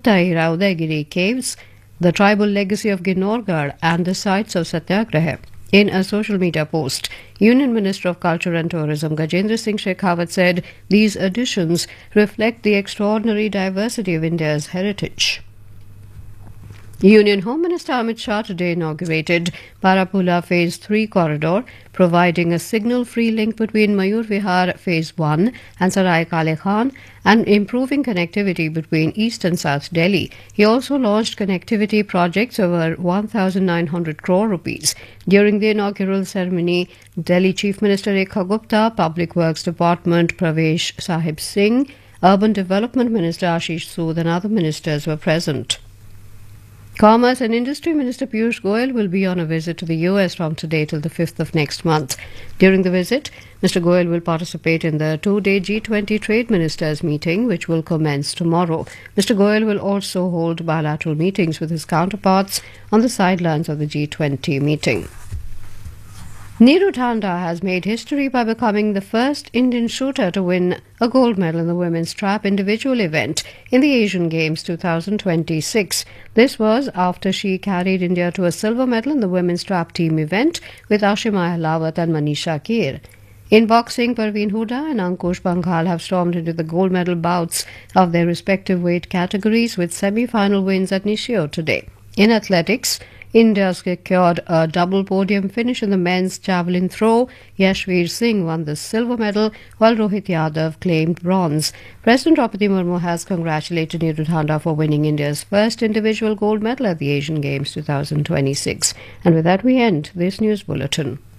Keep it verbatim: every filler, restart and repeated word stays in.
Saptaira Udaygiri caves, the tribal legacy of Ginorgarh and the sites of Satyagraha. In a social media post, Union Minister of Culture and Tourism Gajendra Singh Shekhawat said these additions reflect the extraordinary diversity of India's heritage. Union Home Minister Amit Shah today inaugurated Parapula Phase three corridor, providing a signal-free link between Mayur Vihar Phase one and Sarai Kale Khan and improving connectivity between East and South Delhi. He also launched connectivity projects over one thousand nine hundred crore rupees. During the inaugural ceremony, Delhi Chief Minister Rekha Gupta, Public Works Department Pravesh Sahib Singh, Urban Development Minister Ashish Sood and other ministers were present. Commerce and Industry Minister Piyush Goyal will be on a visit to the U S from today till the fifth of next month. During the visit, Mister Goyal will participate in the two-day G twenty Trade Ministers meeting, which will commence tomorrow. Mister Goyal will also hold bilateral meetings with his counterparts on the sidelines of the G twenty meeting. Neeru Thanda has made history by becoming the first Indian shooter to win a gold medal in the women's trap individual event in the Asian Games twenty twenty-six. This was after she carried India to a silver medal in the women's trap team event with Ashima Ahlawat and Manisha Keer. In boxing, Parveen Huda and Ankush Banghal have stormed into the gold medal bouts of their respective weight categories with semi-final wins at Nishio today. In athletics, India secured a double podium finish in the men's javelin throw. Yashveer Singh won the silver medal, while Rohit Yadav claimed bronze. President Draupadi Murmu has congratulated Neeru Thanda for winning India's first individual gold medal at the Asian Games twenty twenty-six. And with that, we end this news bulletin.